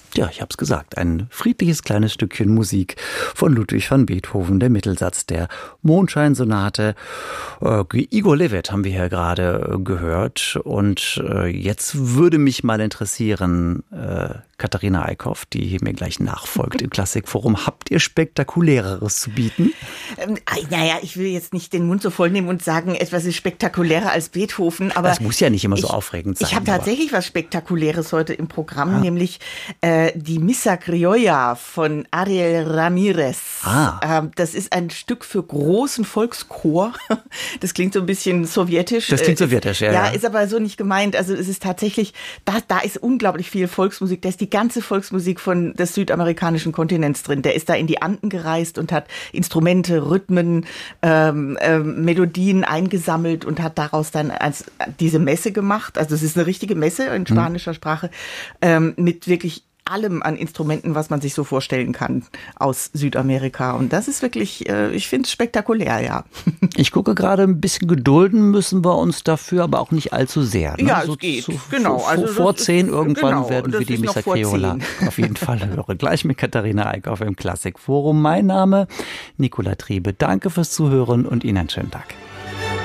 Ja, ich habe es gesagt, ein friedliches kleines Stückchen Musik von Ludwig van Beethoven, der Mittelsatz der Mondscheinsonate. Igor Levit haben wir hier gerade gehört und jetzt würde mich mal interessieren, Katharina Eickhoff, die mir gleich nachfolgt im Klassikforum, habt ihr Spektakuläreres zu bieten? Naja, ich will jetzt nicht den Mund so voll nehmen und sagen, etwas ist spektakulärer als Beethoven, aber das muss ja nicht immer so aufregend sein. Ich habe tatsächlich was Spektakuläres heute im Programm, nämlich die Missa Criolla von Ariel Ramirez. Das ist ein Stück für großen Volkschor. Das klingt so ein bisschen sowjetisch. Das klingt sowjetisch, ja. Ja, ist aber so nicht gemeint. Also es ist tatsächlich, da ist unglaublich viel Volksmusik. Da ist die ganze Volksmusik des südamerikanischen Kontinents drin. Der ist da in die Anden gereist und hat Instrumente, Rhythmen, Melodien eingesammelt und hat daraus dann diese Messe gemacht. Also es ist eine richtige Messe in spanischer Sprache mit wirklich allem an Instrumenten, was man sich so vorstellen kann aus Südamerika. Und das ist wirklich, ich finde es spektakulär, ja. Ich gucke gerade, ein bisschen gedulden müssen wir uns dafür, aber auch nicht allzu sehr. Ne? Ja, es geht, genau. Also vor 10 irgendwann werden wir die Missa Criolla auf jeden Fall hören. Gleich mit Katharina Eickhoff im Klassikforum. Mein Name Nicola Triebe. Danke fürs Zuhören und Ihnen einen schönen Tag.